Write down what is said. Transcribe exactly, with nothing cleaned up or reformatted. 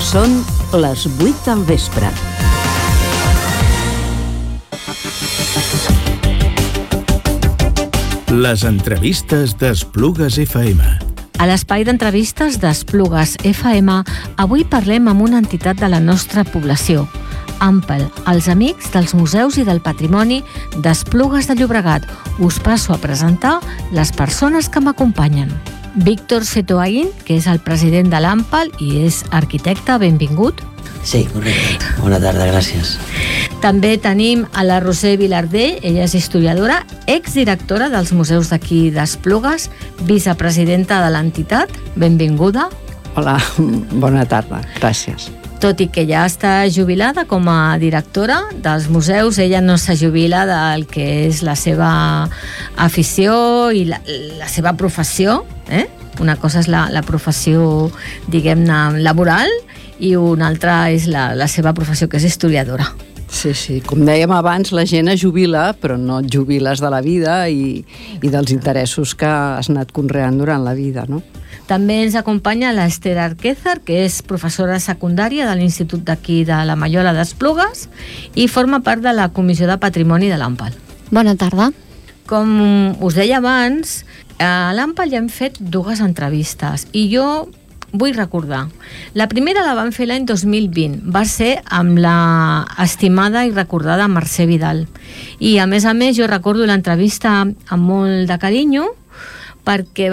Són les vuit del vespre. Les entrevistes d'Esplugues F M. A l'espai d'entrevistes d'Esplugues F M, avui parlem amb una entitat de la nostra població, AMPAL, els Amics dels Museus i del Patrimoni d'Esplugues de Llobregat. Us passo a presentar les persones que m'acompanyen. Víctor Setoaín, que és el president de l'AMPAL i és arquitecte, benvingut. Sí, correcte. Bona tarda, gràcies. També tenim a la Roser Vilardell, ella és historiadora, exdirectora dels museus d'aquí d'Esplugues, vicepresidenta de l'entitat. Benvinguda. Hola, bona tarda, gràcies. Tot i que ja està jubilada com a directora dels museus, ella no se jubila del que és la seva afició i la, la seva professió. Eh? Una cosa és la, la professió, diguem-ne, laboral, i una altra és la, la seva professió, que és historiadora. Sí, sí, com dèiem abans, la gent es jubila, però no et jubiles de la vida i, i dels interessos que has anat conreant durant la vida, no? També ens acompanya l'Ester Arquézar, que és professora secundària de l'Institut d'aquí de la Mallola d'Esplugues i forma part de la Comissió de Patrimoni de l'AMPAL. Bona tarda. Com us deia abans, a l'AMPAL ja hem fet dues entrevistes i jo vull recordar. La primera la vam fer l'any dos mil vint. Va ser amb la estimada i recordada Mercè Vidal. I a més a més jo recordo l'entrevista amb molt de carinyo perquè